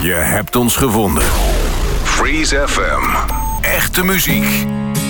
Je hebt ons gevonden. Freeze FM. Echte muziek